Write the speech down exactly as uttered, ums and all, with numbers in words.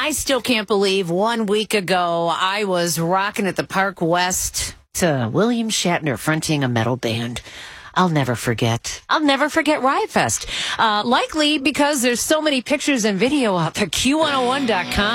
I still can't believe one week ago I was rocking at the Park West to William Shatner fronting a metal band. I'll never forget. I'll never forget Riot Fest. Uh, likely because there's so many pictures and video up at Q one oh one dot com.